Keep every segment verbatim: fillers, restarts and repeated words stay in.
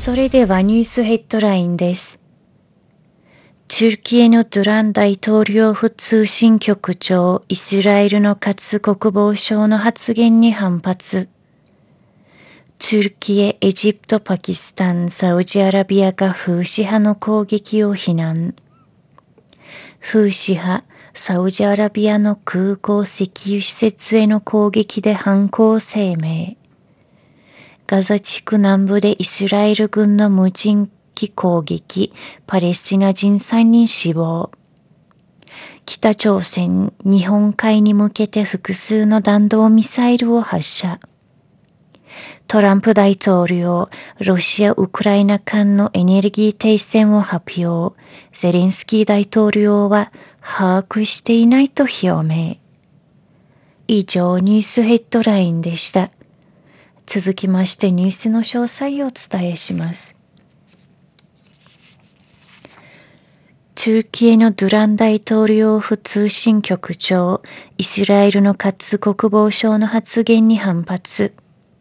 それではニュースヘッドラインです。チュルキエのドゥラン大統領府通信局長、イスラエルのカツ国防相の発言に反発。チュルキエ、エジプト、パキスタン、サウジアラビアがフーシ派の攻撃を非難。フーシ派、サウジアラビアの空港石油施設への攻撃で犯行声明。ガザ地区南部でイスラエル軍の無人機攻撃、パレスチナ人さんにん死亡。北朝鮮、日本海に向けて複数の弾道ミサイルを発射。トランプ大統領、ロシア・ウクライナ間のエネルギー停戦を発表。ゼレンスキー大統領は把握していないと表明。以上、ニュースヘッドラインでした。続きましてニュースの詳細をお伝えします。トルキエのドゥラン大統領府通信局長、イスラエルのカツ国防相の発言に反発。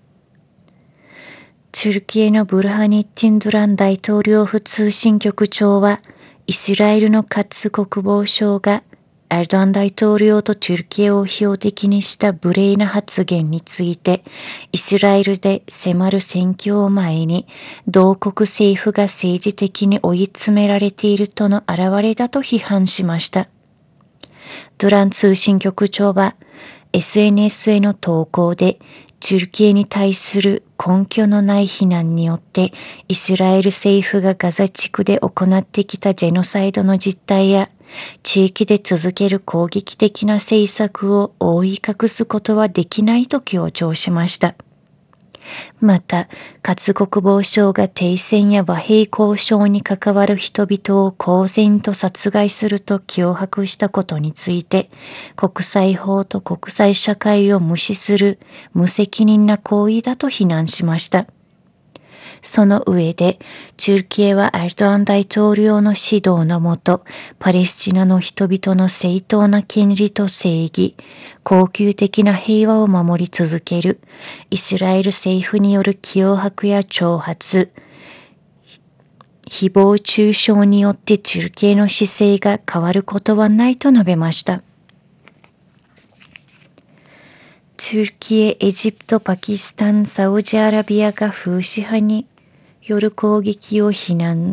トルキエのブルハニッティン・ドゥラン大統領府通信局長は、イスラエルのカツ国防相がエルドアン大統領とトルキエを標的にした無礼な発言について、イスラエルで迫る選挙を前に、同国政府が政治的に追い詰められているとの表れだと批判しました。ドゥラン通信局長は、エスエヌエス への投稿で、トルキエに対する根拠のない非難によって、イスラエル政府がガザ地区で行ってきたジェノサイドの実態や、地域で続ける攻撃的な政策を覆い隠すことはできないと強調しました。また、カツ国防相が停戦や和平交渉に関わる人々を公然と殺害すると脅迫したことについて、国際法と国際社会を無視する無責任な行為だと非難しました。その上で、トルキエはエルドアン大統領の指導のもと、パレスチナの人々の正当な権利と正義、恒久的な平和を守り続ける、イスラエル政府による脅迫や挑発、誹謗中傷によってトルキエの姿勢が変わることはないと述べました。トルキエ、エジプト、パキスタン、サウジアラビアがフーシ派による攻撃を非難。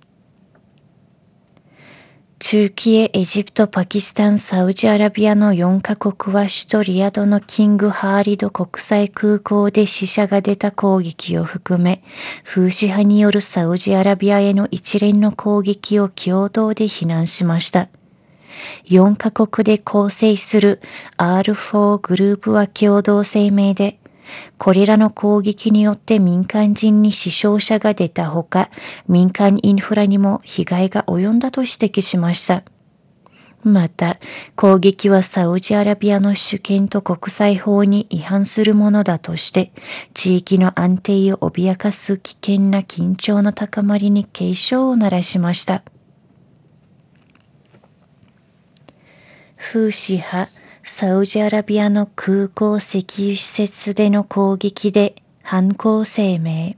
トルキエ、エジプト、パキスタン、サウジアラビアのよんカ国は首都リヤドのキングハーリド国際空港で死者が出た攻撃を含め、フーシ派によるサウジアラビアへの一連の攻撃を共同で非難しました。よんカ国で構成する アールフォー グループは共同声明で、これらの攻撃によって民間人に死傷者が出たほか、民間インフラにも被害が及んだと指摘しました。また、攻撃はサウジアラビアの主権と国際法に違反するものだとして、地域の安定を脅かす危険な緊張の高まりに警鐘を鳴らしました。フーシ派、サウジアラビアの空港石油施設での攻撃で犯行声明。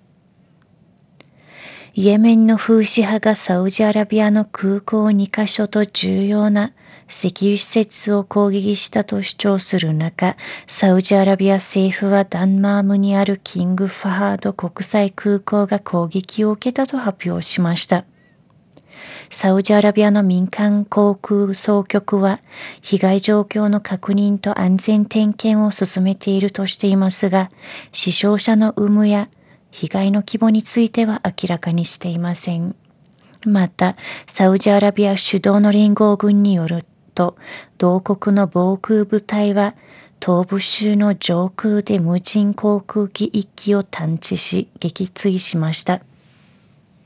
イエメンのフーシ派がサウジアラビアの空港にカ所と重要な石油施設を攻撃したと主張する中、サウジアラビア政府はダンマームにあるキングファハード国際空港が攻撃を受けたと発表しました。サウジアラビアの民間航空総局は被害状況の確認と安全点検を進めているとしていますが、死傷者の有無や被害の規模については明らかにしていません。また、サウジアラビア主導の連合軍によると、同国の防空部隊は東部州の上空で無人航空機いっきを探知し撃墜しました。